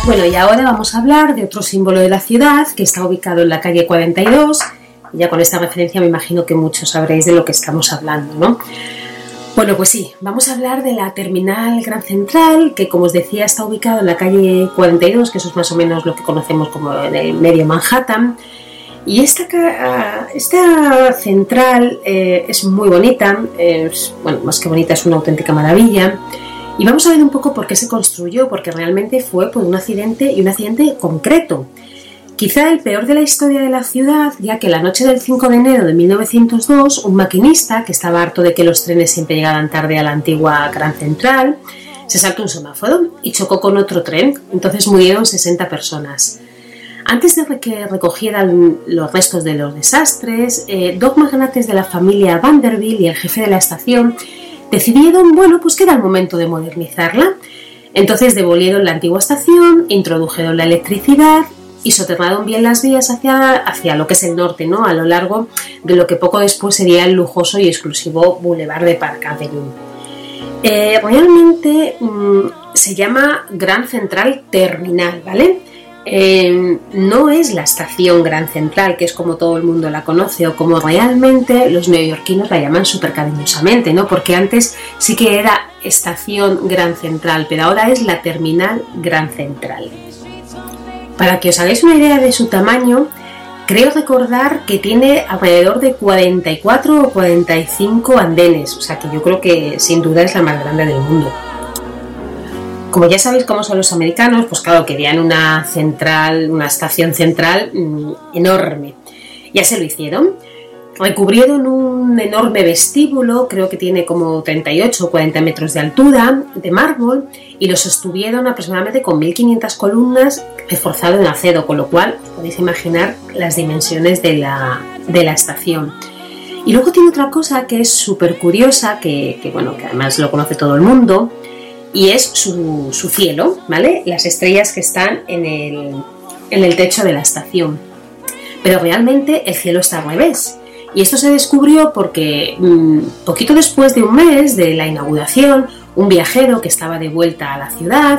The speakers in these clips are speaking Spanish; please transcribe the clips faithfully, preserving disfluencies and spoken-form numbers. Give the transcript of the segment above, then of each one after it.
Bueno, y ahora vamos a hablar de otro símbolo de la ciudad que está ubicado en la calle cuarenta y dos. Ya con esta referencia me imagino que muchos sabréis de lo que estamos hablando, ¿no? Bueno, pues sí, vamos a hablar de la terminal Gran Central, que como os decía está ubicado en la calle cuarenta y dos, que eso es más o menos lo que conocemos como en el medio Manhattan. Y esta, esta central eh, es muy bonita, es, bueno, más que bonita, es una auténtica maravilla. Y vamos a ver un poco por qué se construyó, porque realmente fue por un accidente y un accidente concreto. Quizá el peor de la historia de la ciudad, ya que la noche del cinco de enero de mil novecientos dos, un maquinista, que estaba harto de que los trenes siempre llegaran tarde a la antigua Gran Central, se saltó un semáforo y chocó con otro tren, entonces murieron sesenta personas. Antes de que recogieran los restos de los desastres, eh, dos magnates de la familia Vanderbilt y el jefe de la estación decidieron, bueno, pues que era el momento de modernizarla. Entonces devolvieron la antigua estación, introdujeron la electricidad y soterraron bien las vías hacia, hacia lo que es el norte, ¿no? A lo largo de lo que poco después sería el lujoso y exclusivo Boulevard de Park Avenue. Eh, realmente mmm, se llama Gran Central Terminal, ¿vale? Eh, no es la estación Gran Central, que es como todo el mundo la conoce o como realmente los neoyorquinos la llaman súper cariñosamente, ¿no? Porque antes sí que era estación Gran Central, pero ahora es la terminal Gran Central. Para que os hagáis una idea de su tamaño, creo recordar que tiene alrededor de cuarenta y cuatro o cuarenta y cinco andenes, o sea que yo creo que sin duda es la más grande del mundo. Como ya sabéis cómo son los americanos, pues claro, querían una central, una estación central mmm, enorme. Ya se lo hicieron. Recubrieron un enorme vestíbulo, creo que tiene como treinta y ocho o cuarenta metros de altura, de mármol, y lo sostuvieron aproximadamente con mil quinientas columnas reforzado en acero, con lo cual os podéis imaginar las dimensiones de la, de la estación. Y luego tiene otra cosa que es súper curiosa, que, que, bueno, que además lo conoce todo el mundo, y es su, su cielo, ¿vale? Las estrellas que están en el, en el techo de la estación. Pero realmente el cielo está al revés. Y esto se descubrió porque mmm, poquito después de un mes de la inauguración, un viajero que estaba de vuelta a la ciudad,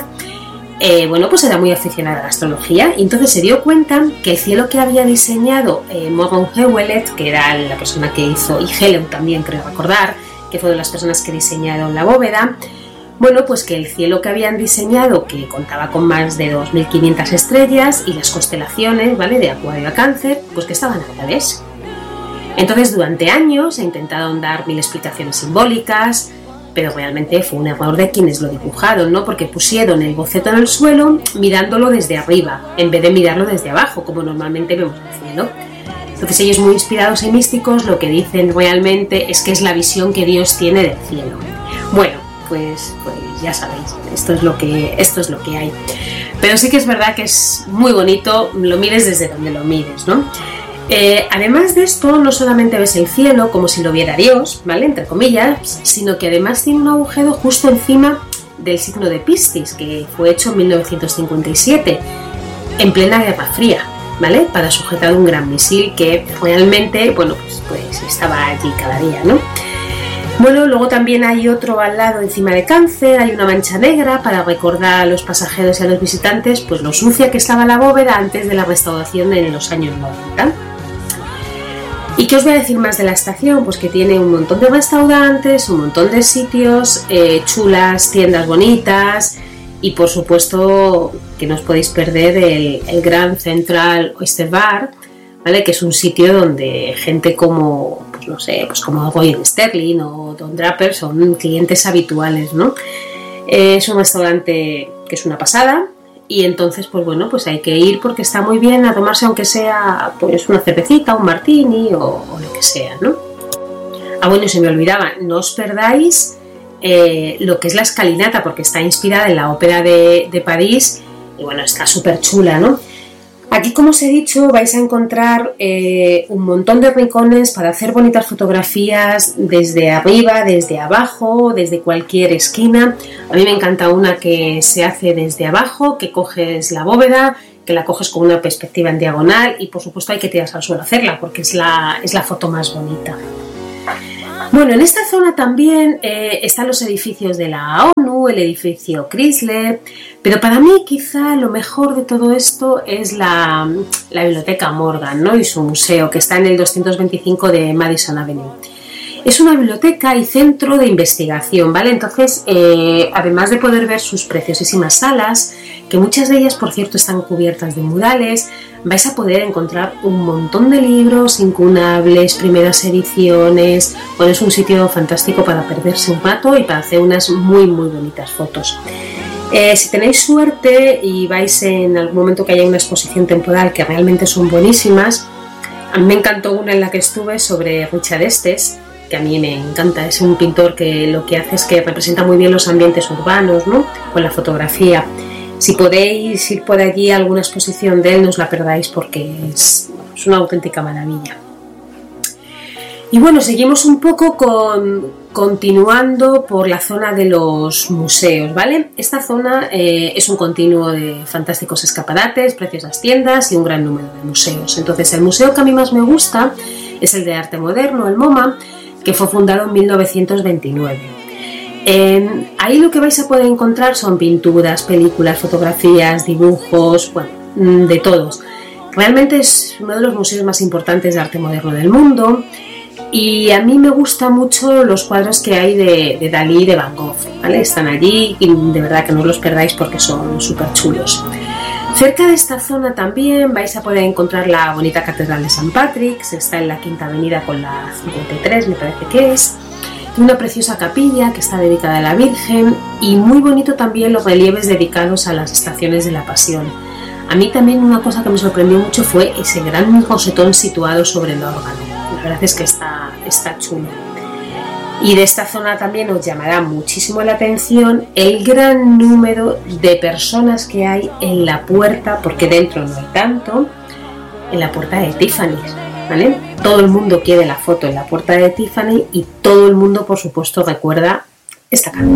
eh, bueno, pues era muy aficionado a la astrología, y entonces se dio cuenta que el cielo que había diseñado eh, Morgan Hewlett, que era la persona que hizo, y Helen también creo recordar, que fue de las personas que diseñaron la bóveda, bueno, pues que el cielo que habían diseñado, que contaba con más de dos mil quinientas estrellas, y las constelaciones, ¿vale?, de Acuario a Cáncer, pues que estaban al revés. Entonces, durante años se intentaron dar mil explicaciones simbólicas, pero realmente fue un error de quienes lo dibujaron, ¿no? Porque pusieron el boceto en el suelo mirándolo desde arriba, en vez de mirarlo desde abajo, como normalmente vemos el cielo. Entonces, ellos, muy inspirados y místicos, lo que dicen realmente es que es la visión que Dios tiene del cielo. Bueno, pues, pues ya sabéis, esto es lo que, esto es lo que hay. Pero sí que es verdad que es muy bonito, lo mires desde donde lo mires, ¿no? Eh, además de esto, no solamente ves el cielo como si lo viera Dios, ¿vale?, entre comillas, sino que además tiene un agujero justo encima del signo de Piscis, que fue hecho en mil novecientos cincuenta y siete, en plena Guerra Fría, ¿vale?, para sujetar un gran misil que realmente, bueno, pues, pues estaba allí cada día, ¿no? Bueno, luego también hay otro al lado encima de Cáncer, hay una mancha negra para recordar a los pasajeros y a los visitantes pues lo sucia que estaba la bóveda antes de la restauración en los años noventa. ¿Y qué os voy a decir más de la estación? Pues que tiene un montón de restaurantes, un montón de sitios eh, chulas, tiendas bonitas y por supuesto que no os podéis perder el, el Grand Central Oyster Bar, ¿vale?, que es un sitio donde gente como, pues no sé, pues como Roger Sterling o Don Draper son clientes habituales, ¿no? Eh, es un restaurante que es una pasada. Y entonces, pues bueno, pues hay que ir porque está muy bien a tomarse aunque sea pues una cervecita, un martini o, o lo que sea, ¿no? Ah, bueno, se me olvidaba, no os perdáis eh, lo que es la escalinata, porque está inspirada en la ópera de, de París y bueno, está súper chula, ¿no? Aquí, como os he dicho, vais a encontrar eh, un montón de rincones para hacer bonitas fotografías desde arriba, desde abajo, desde cualquier esquina. A mí me encanta una que se hace desde abajo, que coges la bóveda, que la coges con una perspectiva en diagonal y por supuesto hay que tirarse al suelo a hacerla porque es la, es la foto más bonita. Bueno, en esta zona también eh, están los edificios de la ONU, el edificio Chrysler, pero para mí quizá lo mejor de todo esto es la, la Biblioteca Morgan, ¿no? Y su museo, que está en el doscientos veinticinco de Madison Avenue. Es una biblioteca y centro de investigación, ¿vale? Entonces, eh, además de poder ver sus preciosísimas salas, que muchas de ellas, por cierto, están cubiertas de murales, vais a poder encontrar un montón de libros incunables, primeras ediciones. Bueno, es un sitio fantástico para perderse un rato y para hacer unas muy, muy bonitas fotos. Eh, si tenéis suerte y vais en algún momento que haya una exposición temporal, que realmente son buenísimas, a mí me encantó una en la que estuve sobre Richard Estes, que a mí me encanta. Es un pintor que lo que hace es que representa muy bien los ambientes urbanos, ¿no? Con la fotografía. Si podéis ir por allí a alguna exposición de él, no os la perdáis porque es, es una auténtica maravilla. Y bueno, seguimos un poco con, continuando por la zona de los museos, ¿vale? Esta zona eh, es un continuo de fantásticos escaparates, preciosas tiendas y un gran número de museos. Entonces, el museo que a mí más me gusta es el de arte moderno, el MoMA, que fue fundado en mil novecientos veintinueve. Eh, ahí lo que vais a poder encontrar son pinturas, películas, fotografías, dibujos, bueno, de todos. Realmente es uno de los museos más importantes de arte moderno del mundo y a mí me gustan mucho los cuadros que hay de, de Dalí y de Van Gogh, ¿vale? Están allí y de verdad que no los perdáis porque son súper chulos. Cerca de esta zona también vais a poder encontrar la bonita Catedral de San Patrick's, está en la Quinta Avenida con la cincuenta y tres, me parece que es. Tiene una preciosa capilla que está dedicada a la Virgen y muy bonito también los relieves dedicados a las estaciones de la Pasión. A mí también una cosa que me sorprendió mucho fue ese gran rosetón situado sobre el órgano. La verdad es que está, está chulo. Y de esta zona también os llamará muchísimo la atención el gran número de personas que hay en la puerta, porque dentro no hay tanto, en la puerta de Tiffany's, ¿vale? Todo el mundo quiere la foto en la puerta de Tiffany y todo el mundo, por supuesto, recuerda esta canción.